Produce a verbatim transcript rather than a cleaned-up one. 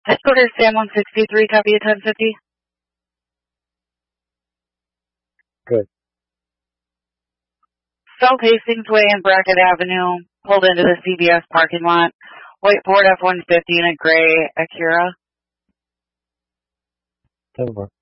Headquarters Sam one sixty-three, copy of ten fifty. Good. South Hastings Way and Brackett Avenue, pulled into the C B S parking lot. White Ford F one fifty and a gray Acura. Ten four.